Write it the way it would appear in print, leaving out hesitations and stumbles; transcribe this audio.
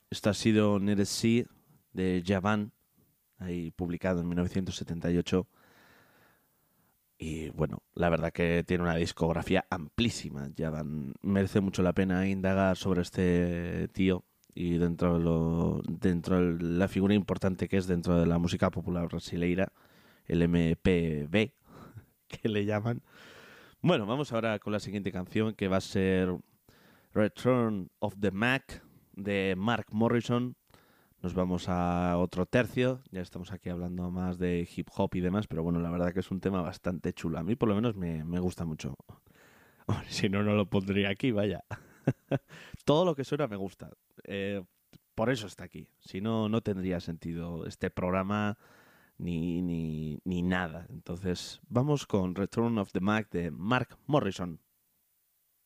Esto ha sido Needed Sea de Javan, ahí publicado en 1978. Y bueno, la verdad que tiene una discografía amplísima. Javan merece mucho la pena indagar sobre este tío y dentro de la figura importante que es dentro de la música popular brasileira, el MPB, que le llaman. Bueno, vamos ahora con la siguiente canción que va a ser Return of the Mac de Mark Morrison. Nos vamos a otro tercio, ya estamos aquí hablando más de hip hop y demás, pero bueno, la verdad que es un tema bastante chulo. A mí por lo menos me gusta mucho. Hombre, si no, no lo pondría aquí, vaya. Todo lo que suena me gusta. Por eso está aquí. Si no, no tendría sentido este programa ni nada. Entonces, vamos con Return of the Mac de Mark Morrison.